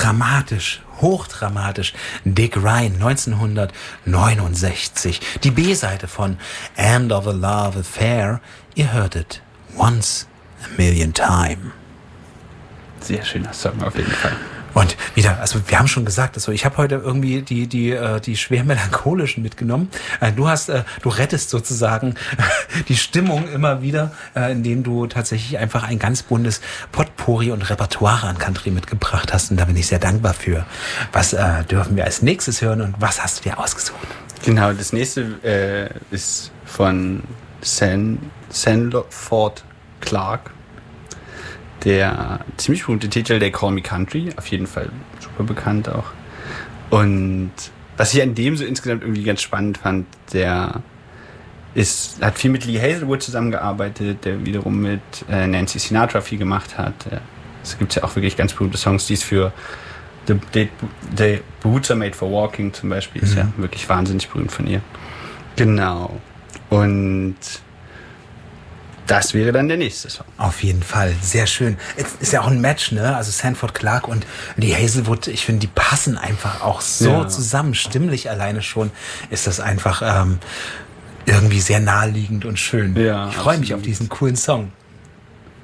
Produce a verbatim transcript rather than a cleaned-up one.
dramatisch, hochdramatisch. Dick Ryan, neunzehnhundertneunundsechzig. Die B-Seite von End of a Love Affair. Ihr hörtet Once a Million Time. Sehr schöner Song auf jeden Fall. Und wieder, also wir haben schon gesagt, also ich habe heute irgendwie die die die schwer melancholischen mitgenommen. Du hast, du rettest sozusagen die Stimmung immer wieder, indem du tatsächlich einfach ein ganz buntes Potpourri und Repertoire an Country mitgebracht hast. Und da bin ich sehr dankbar für. Was äh, dürfen wir als nächstes hören und was hast du dir ausgesucht? Genau, das nächste äh, ist von San, Sanford Clarke. Der ziemlich berühmte Titel, der Call Me Country, auf jeden Fall super bekannt auch. Und was ich an dem so insgesamt irgendwie ganz spannend fand, der ist, hat viel mit Lee Hazelwood zusammengearbeitet, der wiederum mit äh, Nancy Sinatra viel gemacht hat. Es gibt ja auch wirklich ganz berühmte Songs, die es für The, The, The Boots Are Made for Walking zum Beispiel, mhm. ist ja wirklich wahnsinnig berühmt von ihr. Genau. Und das wäre dann der nächste Song. Auf jeden Fall, sehr schön. Ist ja auch ein Match, ne? Also Sanford Clarke und Lee Hazelwood, ich finde, die passen einfach auch so ja. zusammen. Stimmlich alleine schon ist das einfach ähm, irgendwie sehr naheliegend und schön. Ja, ich freue mich auf diesen coolen Song.